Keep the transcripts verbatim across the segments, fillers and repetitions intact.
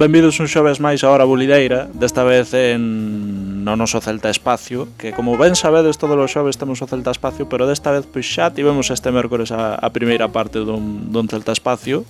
benvidos un xoves máis a Hora Bulideira, desta vez en no noso Celta Espacio, que como ben sabedes todos os xoves temos o Celta Espacio, pero desta vez pois xa tivemos este mércores a, a primeira parte dun, dun Celta Espacio,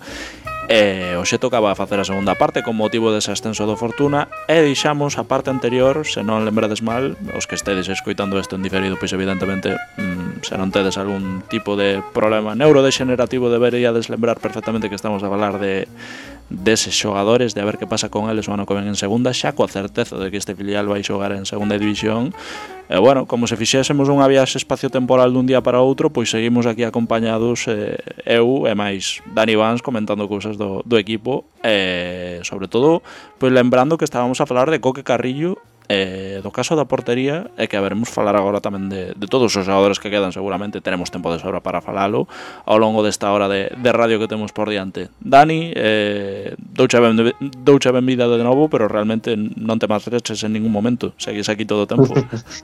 e hoxe tocaba facer a segunda parte con motivo dese ascenso do Fortuna, e deixamos a parte anterior, se non lembrades mal, os que estedes escoitando isto en diferido, pois evidentemente mmm, se non tedes algún tipo de problema neurodegenerativo deberíades lembrar perfectamente que estamos a falar de deses xogadores, de a ver que pasa con eles o ano que ven en segunda, xa coa certeza de que este filial vai xogar en segunda división. E bueno, como se fixésemos unha viaxe espacio-temporal dun día para outro, pois seguimos aquí acompañados eh, eu e máis Dani Vans comentando cousas do, do equipo, e sobre todo pois lembrando que estábamos a falar de Coque Carrillo, e do caso da portería, e que haberemos falar agora tamén de, de todos os xogadores que quedan, seguramente teremos tempo de sobra para falalo ao longo desta hora de, de radio que temos por diante. Dani, eh, douche ben, douche benvida de novo, pero realmente non te marcheches en ningún momento, segues aquí todo o tempo.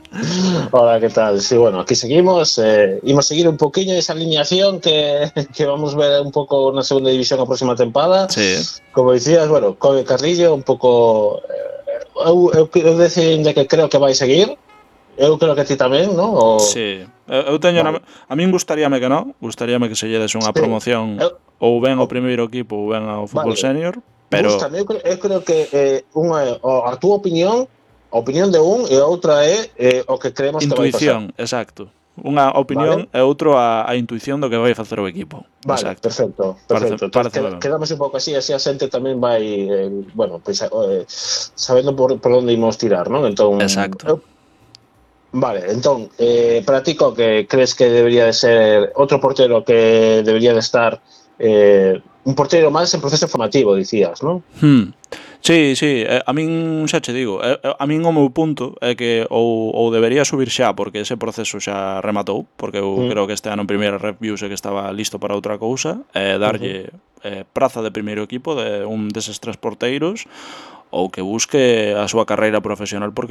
Hola, ¿qué tal? Sí, bueno, aquí seguimos, eh, imos seguir un poquinho esa alineación que, que vamos ver un pouco na segunda división a próxima tempada. Sí. Como dicías, bueno, Coque Carrillo un pouco... Eh, Eu, eu, eu decide que creo que vai seguir. Eu creo que ti tamén, non? O... Sí. Eu teño vale. na... A min gustaríame que non. Gustaríame que se lledes unha sí. promoción eu... ou ben ao primeiro equipo ou ben ao fútbol vale. senior. Pero... Gústame, eu, creo, eu creo que eh, unha, a túa opinión, a opinión de un e a outra é eh, o que creemos Intuición, que vai pasar. Exacto. Unha opinión vale. e outro a, a intuición do que vai facer o equipo. Vale, exacto. perfecto, perfecto. Parece, parece quedamos un pouco así, así a xente tamén vai, eh, bueno, pues, eh, sabendo por, por onde imos tirar, non? Entón, exacto. Eu, vale, entón, eh, para ti, que crees que debería de ser outro portero que debería de estar eh, un portero máis en proceso formativo, dicías, non? Hmm. Sí, sí, a min xa che digo, a min o meu punto é que ou, ou debería subir xa porque ese proceso xa rematou, porque eu mm. creo que este ano en primeira review sei que estaba listo para outra cousa, e darlle uh-huh. eh, praza de primeiro equipo de un deses tres porteiros, ou que busque a súa carreira profesional porque